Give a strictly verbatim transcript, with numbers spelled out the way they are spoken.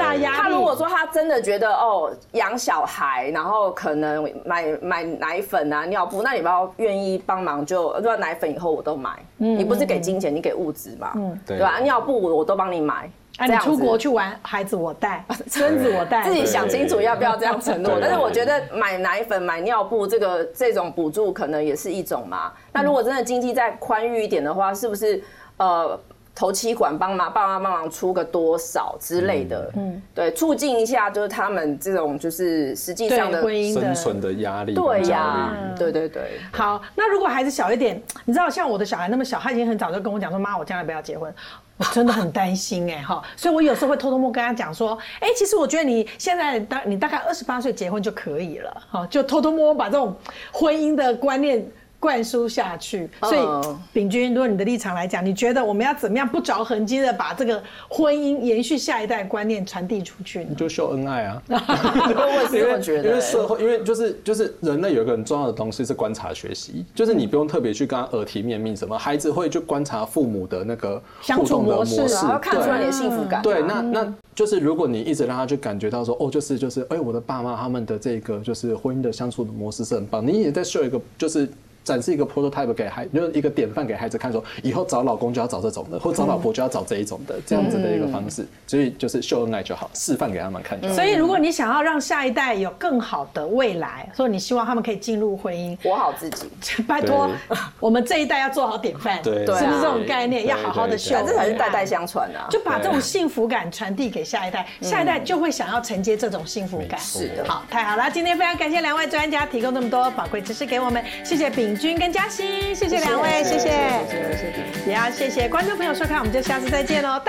大压力。 他如果说他真的觉得哦养小孩，然后可能买买奶粉啊、尿布，那你不要愿意帮忙就，就奶粉以后我都买。嗯，你不是给金钱，你给物质嘛？嗯，对吧？尿布我都帮你买。 啊，你出国去玩，孩子我带，孙子我带， 自己想清楚要不要这样承诺。但是我觉得买奶粉、买尿布这个这种补助可能也是一种嘛。那如果真的经济再宽裕一点的话，是不是呃头期款帮忙爸妈帮忙出个多少之类的？嗯，对，促进一下就是他们这种就是实际上的生存的压力。 对呀，对对对。 好，那如果孩子小一点，你知道像我的小孩那么小，他已经很早就跟我讲说，妈，我将来不要结婚。我真的很担心哎哈，所以我有时候会偷偷摸跟他讲说，哎，其实我觉得你现在大你大概二十八岁结婚就可以了，哈，就偷偷摸摸把这种婚姻的观念灌输下去。所以秉均，如果你的立场来讲，你觉得我们要怎么样不着痕迹的把这个婚姻延续下一代观念传递出去呢？ 你就秀恩爱啊！ 我是这么觉得， 因为社会，因为就是就是人类有一个很重要的东西是观察学习，就是你不用特别去跟他耳提面命什么，孩子会去观察父母的那个互动的模式， 然后看出来你的幸福感。 对，那那就是如果你一直让他去感觉到说，哦，就是就是，哎，我的爸妈他们的这个就是婚姻的相处的模式是很棒，你也在秀一个就是。展示一个 prototype 给孩，就是一个典范给孩子看，说以后找老公就要找这种的，或找老婆就要找这一种的，这样子的一个方式。所以就是秀恩爱就好，示范给他们看就好。 所以如果你想要让下一代有更好的未来，所以你希望他们可以进入婚姻， 活好自己， 拜托我们这一代要做好典范， 对， 是不是这种概念？要好好的秀， 这才是代代相传啊！ 就把这种幸福感传递给下一代，下一代就会想要承接这种幸福感。 是的， 好，太好了！今天非常感谢两位专家提供这么多宝贵知识给我们，谢谢秉均跟嘉欣。谢谢两位，谢谢，也要谢谢观众朋友收看，我们就下次再见喽。